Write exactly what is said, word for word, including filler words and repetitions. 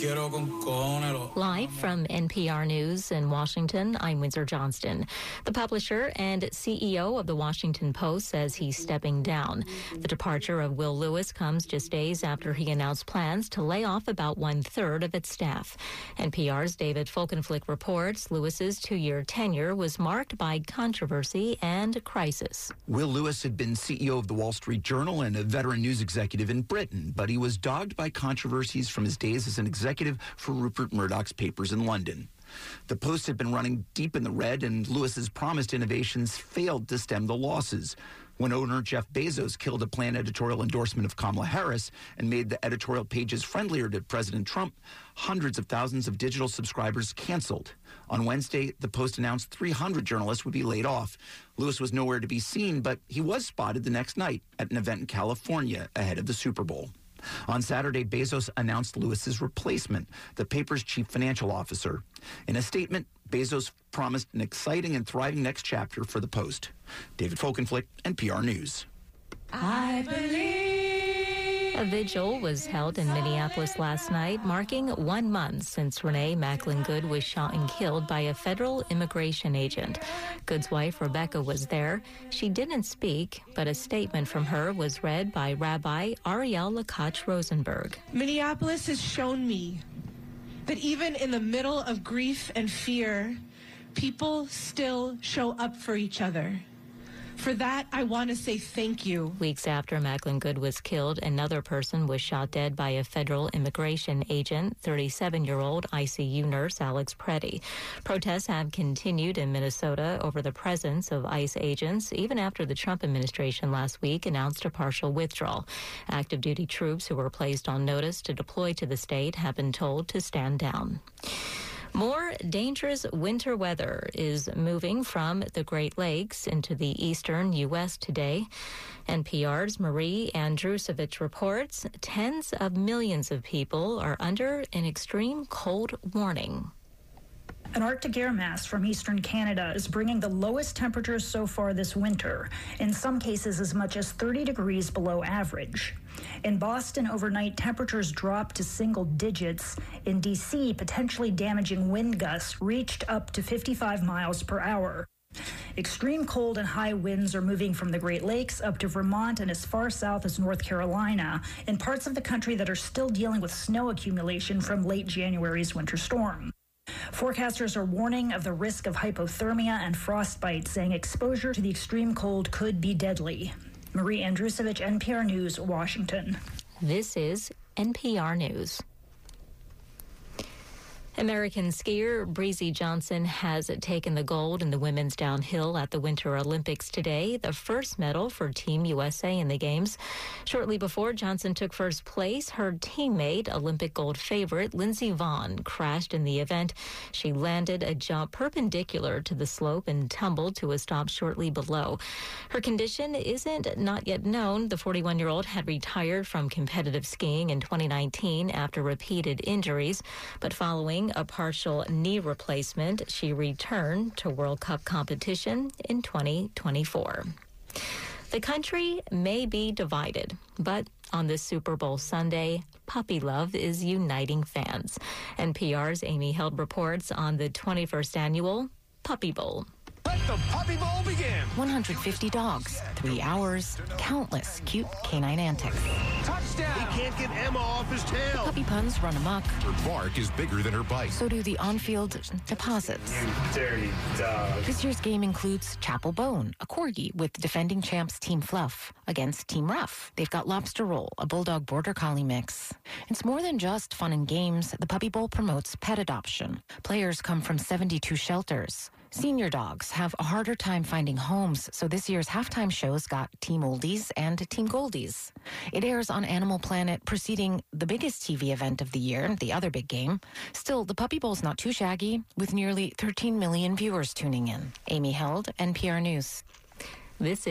Live from N P R News in Washington, I'm Windsor Johnston. The publisher and C E O of the Washington Post says he's stepping down. The departure of Will Lewis comes just days after he announced plans to lay off about one-third of its staff. N P R's David Folkenflik reports Lewis's two-year tenure was marked by controversy and crisis. Will Lewis had been C E O of the Wall Street Journal and a veteran news executive in Britain, but he was dogged by controversies from his days as an executive for Rupert Murdoch's papers in London. The Post had been running deep in the red, and Lewis's promised innovations failed to stem the losses. When owner Jeff Bezos killed a planned editorial endorsement of Kamala Harris and made the editorial pages friendlier to President Trump, hundreds of thousands of digital subscribers canceled. On Wednesday, the Post announced three hundred journalists would be laid off. Lewis was nowhere to be seen, but he was spotted the next night at an event in California ahead of the Super Bowl. On Saturday, Bezos announced Lewis's replacement, the paper's chief financial officer. In a statement, Bezos promised an exciting and thriving next chapter for the Post. David Folkenflik, N P R News. I believe. A vigil was held in Minneapolis last night, marking one month since Renee Macklin Good was shot and killed by a federal immigration agent. Good's wife, Rebecca, was there. She didn't speak, but a statement from her was read by Rabbi Ariel Lakach Rosenberg. Minneapolis has shown me that even in the middle of grief and fear, people still show up for each other. For that, I want to say thank you. Weeks after Macklin Good was killed, another person was shot dead by a federal immigration agent, thirty-seven-year-old I C U nurse Alex Preddy. Protests have continued in Minnesota over the presence of ICE agents, even after the Trump administration last week announced a partial withdrawal. Active duty troops who were placed on notice to deploy to the state have been told to stand down. More dangerous winter weather is moving from the Great Lakes into the eastern U S today. N P R's Marie Andrusevich reports tens of millions of people are under an extreme cold warning. An Arctic air mass from eastern Canada is bringing the lowest temperatures so far this winter, in some cases as much as thirty degrees below average. In Boston, overnight temperatures dropped to single digits. In D C, potentially damaging wind gusts reached up to fifty-five miles per hour. Extreme cold and high winds are moving from the Great Lakes up to Vermont and as far south as North Carolina, in parts of the country that are still dealing with snow accumulation from late January's winter storm. Forecasters are warning of the risk of hypothermia and frostbite, saying exposure to the extreme cold could be deadly. Marie Andrusevich, N P R News, Washington. This is N P R News. American skier Breezy Johnson has taken the gold in the women's downhill at the Winter Olympics today, the first medal for Team U S A in the Games. Shortly before Johnson took first place, her teammate, Olympic gold favorite Lindsey Vonn, crashed in the event. She landed a jump perpendicular to the slope and tumbled to a stop shortly below. Her condition isn't not yet known. The forty-one-year-old had retired from competitive skiing in twenty nineteen after repeated injuries, but following a partial knee replacement, she returned to World Cup competition in twenty twenty-four. The country may be divided, but on this Super Bowl Sunday, puppy love is uniting fans. N P R's Amy Held reports on the twenty-first annual Puppy Bowl. Let the Puppy Bowl begin. one hundred fifty dogs, three hours, countless cute canine antics. Touchdown! He can't get Emma off his tail. Puppy puns run amok. Her bark is bigger than her bite. So do the on-field deposits. You dirty dog. This year's game includes Chapel Bone, a corgi with defending champs Team Fluff against Team Rough. They've got Lobster Roll, a bulldog border collie mix. It's more than just fun and games. The Puppy Bowl promotes pet adoption. Players come from seventy-two shelters. Senior dogs have a harder time finding homes, so this year's halftime show's got Team Oldies and Team Goldies. It airs on Animal Planet, preceding the biggest T V event of the year, the other big game. Still, the Puppy Bowl's not too shaggy, with nearly thirteen million viewers tuning in. Amy Held, N P R News. This is